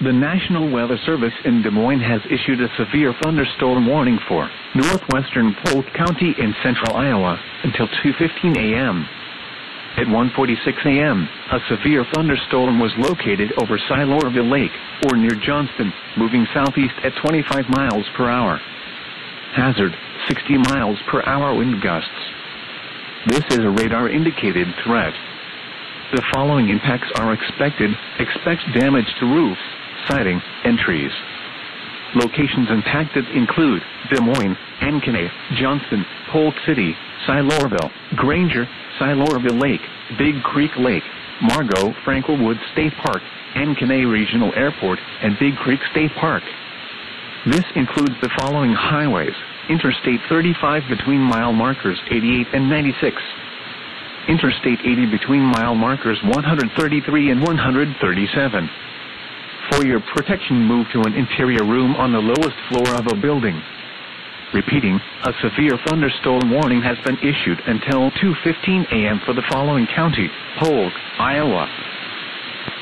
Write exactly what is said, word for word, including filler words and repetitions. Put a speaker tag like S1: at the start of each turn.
S1: The National Weather Service in Des Moines has issued a severe thunderstorm warning for northwestern Polk County in central Iowa until two fifteen a m At one forty-six a m, a severe thunderstorm was located over Silorsville Lake, or near Johnston, moving southeast at twenty-five miles per hour. Hazard, sixty miles per hour wind gusts. This is a radar-indicated threat. The following impacts are expected. Expect damage to roofs, siding, and trees. Locations impacted include Des Moines, Ankeny, Johnston, Polk City, Silorsville, Granger, Silorsville Lake, Big Creek Lake, Margot Frankelwood State Park, Ankeny Regional Airport, and Big Creek State Park. This includes the following highways: Interstate thirty-five between mile markers eighty-eight and ninety-six. Interstate eighty between mile markers one thirty-three and one thirty-seven. For your protection, move to an interior room on the lowest floor of a building. Repeating, a severe thunderstorm warning has been issued until two fifteen a m for the following county: Polk, Iowa,